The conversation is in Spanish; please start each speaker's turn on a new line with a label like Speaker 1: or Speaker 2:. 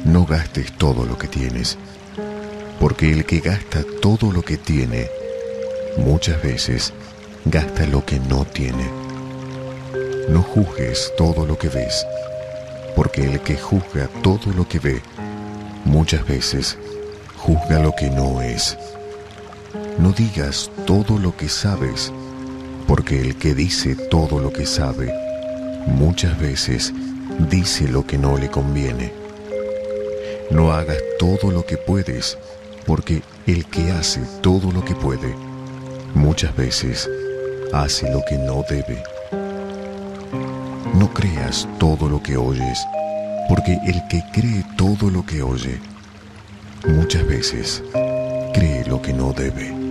Speaker 1: No gastes todo lo que tienes, porque el que gasta todo lo que tiene, muchas veces gasta lo que no tiene. No juzgues todo lo que ves, porque el que juzga todo lo que ve, muchas veces juzga lo que no es. No digas todo lo que sabes, porque el que dice todo lo que sabe, muchas veces dice lo que no le conviene. No hagas todo lo que puedes, porque el que hace todo lo que puede, muchas veces hace lo que no debe. No creas todo lo que oyes, porque el que cree todo lo que oye, muchas veces cree lo que no debe.